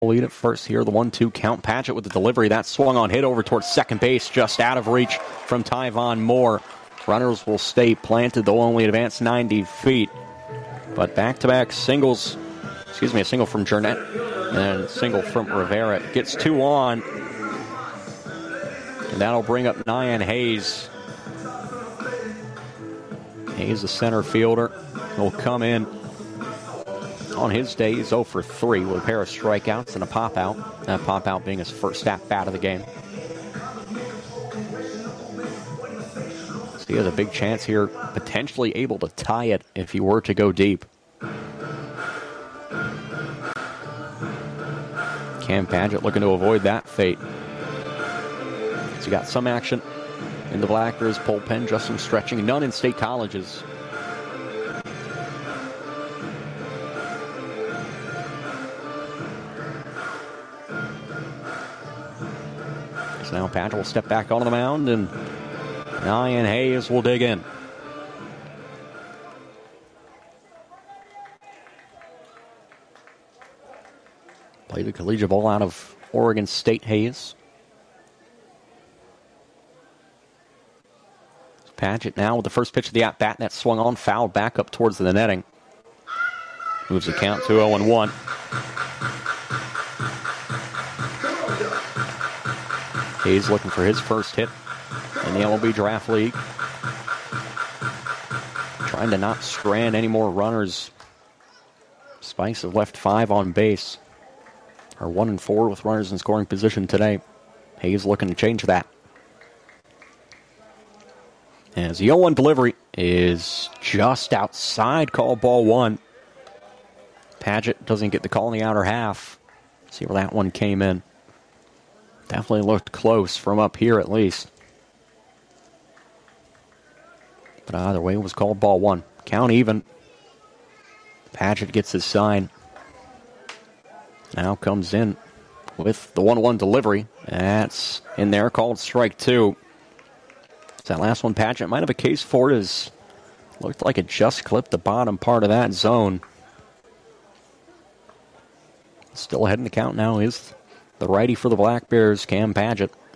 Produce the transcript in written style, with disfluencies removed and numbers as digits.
lead at first here. The 1-2 count. Paget with the delivery. That swung on, hit over towards second base, just out of reach from Tyvon Moore. Runners will stay planted. They'll only advance 90 feet. But back-to-back singles, a single from Jurnett and a single from Rivera. Gets 2 on. And that'll bring up Nyan Hayes. Hayes, the center fielder, will come in. On his day, he's 0 for 3 with a pair of strikeouts and a pop-out. That pop-out being his first at-bat of the game. So he has a big chance here, potentially able to tie it if he were to go deep. Cam Paget looking to avoid that fate. So you got some action in the Blackbirds bullpen, just some stretching, none in state colleges. So now Paget will step back onto the mound, and Nyan Hayes will dig in. Played the collegiate ball out of Oregon State, Hayes. Paget now with the first pitch of the at-bat. That swung on, fouled back up towards the netting. Moves the count to 0-1. Hayes looking for his first hit in the MLB Draft League. Trying to not strand any more runners. Spice have left 5 on base. Are 1-4 with runners in scoring position today. Hayes looking to change that. As the 0-1 delivery is just outside, call ball 1. Paget doesn't get the call in the outer half. See where that one came in. Definitely looked close from up here at least. But either way, it was called ball 1. Count even. Paget gets his sign. Now comes in with the 1-1 delivery. That's in there, called strike 2. That last one, Paget might have a case for it, as looked like it just clipped the bottom part of that zone. Still ahead in the count now is the righty for the Black Bears, Cam Paget.